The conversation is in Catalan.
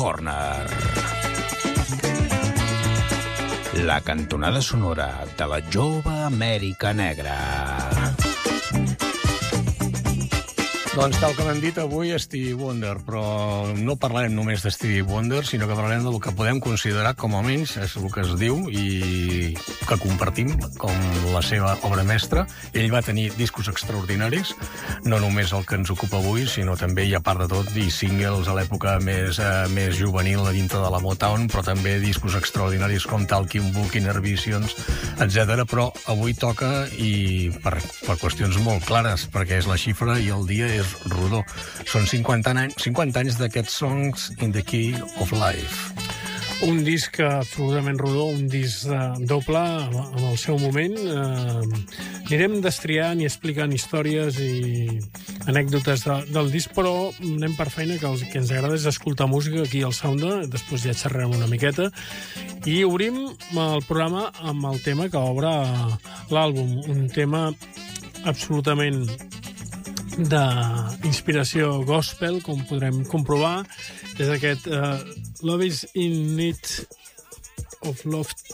Corner. La cantonada sonora de la jove Amèrica Negra. Doncs tal com hem dit avui, Stevie Wonder, però no parlarem només de Stevie Wonder, sinó que parlarem del que podem considerar, com a menys, és el que es diu, i que compartim com la seva obra mestra. Ell va tenir discos extraordinaris, no només el que ens ocupa avui, sinó també, i a part de tot, i singles a l'època més juvenil a dintre de la Motown, però també discos extraordinaris com Talking Book, Inner Visions, etc. Però avui toca, i per qüestions molt clares, perquè és la xifra i el dia és rodó. Són 50 anys d'aquests Songs in the Key of Life. Un disc absolutament rodó, un disc doble en el seu moment. Anirem destriant i explicant històries i anècdotes del disc, però anem per feina, que el que ens agrada és escoltar música aquí al Sounda, després ja xerrarem una miqueta, i obrim el programa amb el tema que obre l'àlbum, un tema absolutament d'inspiració gospel, com podrem comprovar. És aquest Love is in Need of Love